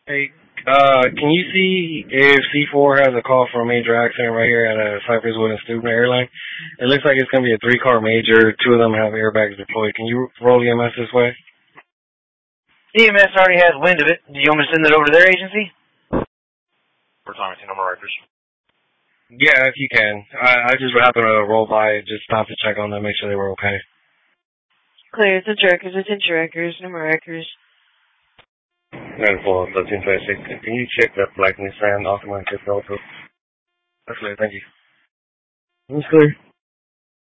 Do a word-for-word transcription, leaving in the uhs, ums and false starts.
Hey, uh, can you see if C four has a call for a major accident right here at a Cypress Wood and Steuben airline? It looks like it's going to be a three-car major. Two of them have airbags deployed. Can you roll E M S this way? E M S already has wind of it. Do you want me to send it over to their agency? For Tommy T number records. Yeah, if you can. I, I just happened to roll by, just stop to check on them, make sure they were okay. Clear, it's Records, attention records, number records. nine four, thirteen twenty-six. Can you check that black Nissan automatic auto? That's clear, thank you. That's clear.